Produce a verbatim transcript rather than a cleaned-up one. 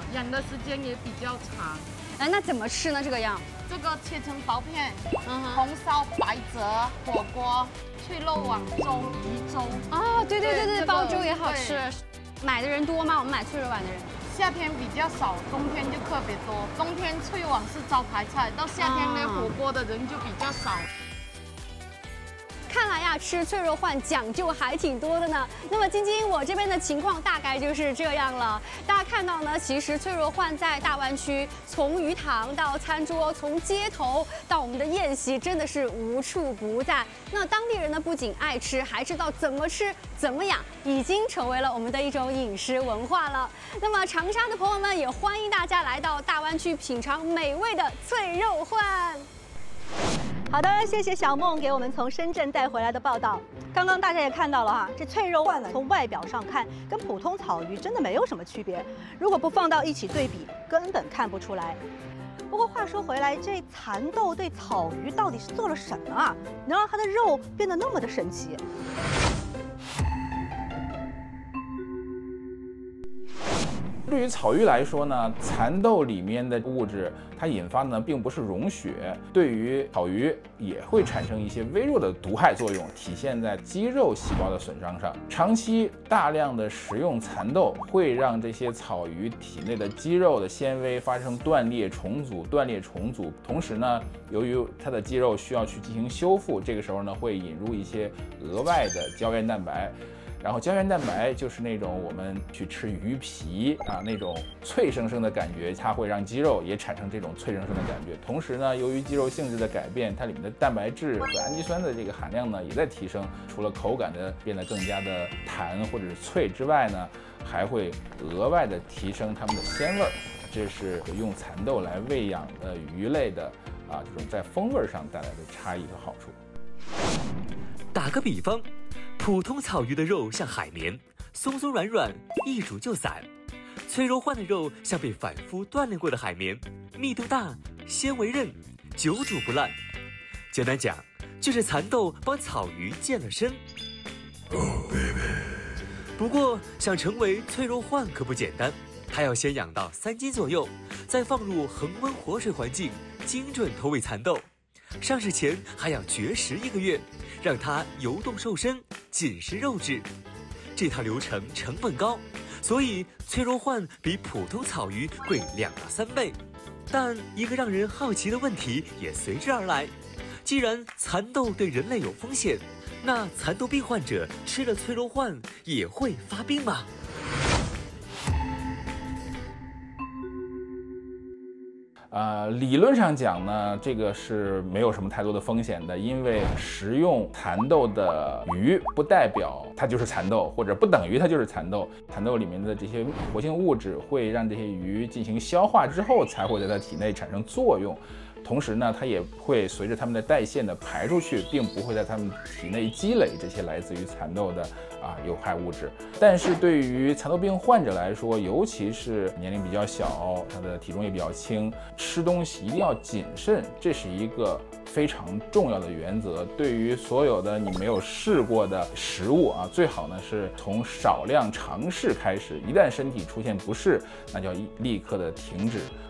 养的时间也比较长。 哎，那怎么吃呢？这个样？ 这个切成薄片， 嗯哼， 红烧、白灼、火锅、脆肉网粥、鱼粥。 哦，对对对对， 对这个煲粥也好吃。买的人多吗？我们买脆肉碗的人。 夏天比较少，冬天就特别多。冬天脆网是招牌菜，到夏天呢，火锅的人就比较少。 看来呀，吃脆肉鲩讲究还挺多的呢。那么晶晶，我这边的情况大概就是这样了。大家看到呢，其实脆肉鲩在大湾区，从鱼塘到餐桌，从街头到我们的宴席，真的是无处不在。那当地人呢，不仅爱吃，还知道怎么吃、怎么养，已经成为了我们的一种饮食文化了。那么长沙的朋友们，也欢迎大家来到大湾区品尝美味的脆肉鲩。 好的，谢谢小梦给我们从深圳带回来的报道。刚刚大家也看到了哈，这脆肉鲩呢，从外表上看跟普通草鱼真的没有什么区别，如果不放到一起对比，根本看不出来。不过话说回来，这蚕豆对草鱼到底是做了什么啊，能让它的肉变得那么的神奇？ 对于草鱼来说呢，蚕豆里面的物质，它引发的呢并不是溶血，对于草鱼也会产生一些微弱的毒害作用，体现在肌肉细胞的损伤上。长期大量的食用蚕豆，会让这些草鱼体内的肌肉的纤维发生断裂重组、断裂重组。同时呢，由于它的肌肉需要去进行修复，这个时候呢会引入一些额外的胶原蛋白。然后胶原蛋白就是那种我们去吃鱼皮啊那种脆生生的感觉，它会让肌肉也产生这种脆生生的感觉。同时呢，由于肌肉性质的改变，它里面的蛋白质和氨基酸的这个含量呢也在提升。除了口感的变得更加的弹或者是脆之外呢，还会额外的提升它们的鲜味儿。这是用蚕豆来喂养的鱼类的啊这种在风味上带来的差异和好处。 打个比方，普通草鱼的肉像海绵，松松软软，一煮就散；脆肉鲩的肉像被反复锻炼过的海绵，密度大，纤维韧，久煮不烂。简单讲，就是蚕豆帮草鱼健了身。不过，想成为脆肉鲩可不简单，它要先养到三斤左右，再放入恒温活水环境，精准投喂蚕豆。上市前还要绝食一个月，让它游动瘦身，紧实肉质。这套流程成本高，所以脆肉鲩比普通草鱼贵两到三倍。但一个让人好奇的问题也随之而来：既然蚕豆对人类有风险，那蚕豆病患者吃了脆肉鲩也会发病吗？ 呃，理论上讲呢，这个是没有什么太多的风险的，因为食用蚕豆的鱼不代表它就是蚕豆，或者不等于它就是蚕豆。蚕豆里面的这些活性物质会让这些鱼进行消化之后，才会在它体内产生作用。同时呢，它也会随着它们的代谢呢排出去，并不会在它们体内积累这些来自于蚕豆的啊有害物质。但是对于蚕豆病患者来说，尤其是年龄比较小，他的体重也比较轻，吃东西一定要谨慎，这是一个非常重要的原则。对于所有的你没有试过的食物啊，最好呢是从少量尝试开始，一旦身体出现不适，那就要立刻的停止